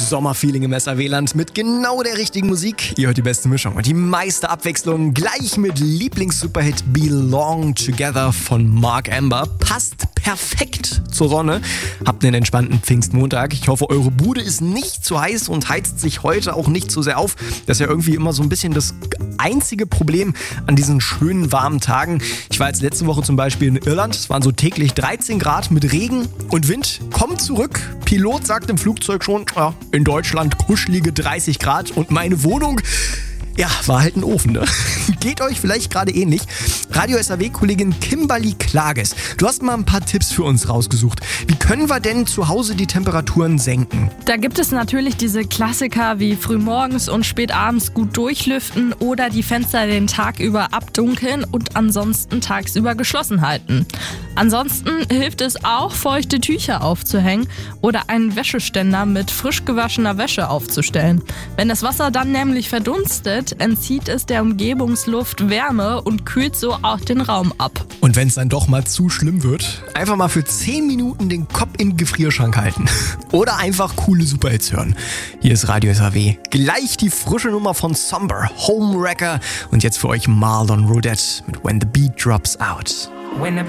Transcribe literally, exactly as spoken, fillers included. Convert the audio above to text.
Sommerfeeling im S R W-Land mit genau der richtigen Musik. Ihr hört die beste Mischung und die meiste Abwechslung gleich mit Lieblings-Superhit Belong Together von Mark Amber. Passt perfekt zur Sonne. Habt einen entspannten Pfingstmontag. Ich hoffe, eure Bude ist nicht zu heiß und heizt sich heute auch nicht zu sehr auf. Das ist ja irgendwie immer so ein bisschen das einzige Problem an diesen schönen warmen Tagen. Ich war jetzt letzte Woche zum Beispiel in Irland. Es waren so täglich dreizehn Grad mit Regen und Wind. Kommt zurück. Pilot sagt im Flugzeug schon, ja, in Deutschland kuschelige dreißig Grad und meine Wohnung, ja, war halt ein Ofen, ne? Geht euch vielleicht gerade ähnlich. Radio S R W-Kollegin Kimberly Klages, du hast mal ein paar Tipps für uns rausgesucht. Wie können wir denn zu Hause die Temperaturen senken? Da gibt es natürlich diese Klassiker wie frühmorgens und spätabends gut durchlüften oder die Fenster den Tag über abdunkeln und ansonsten tagsüber geschlossen halten. Ansonsten hilft es auch, feuchte Tücher aufzuhängen oder einen Wäscheständer mit frisch gewaschener Wäsche aufzustellen. Wenn das Wasser dann nämlich verdunstet, entzieht es der Umgebungsluft Wärme und kühlt so auch den Raum ab. Und wenn es dann doch mal zu schlimm wird, einfach mal für zehn Minuten den Kopf in den Gefrierschrank halten. Oder einfach coole Superhits hören. Hier ist Radio S R W. Gleich die frische Nummer von Somber, Homewrecker. Und jetzt für euch Marlon Rodette mit When the Beat Drops Out.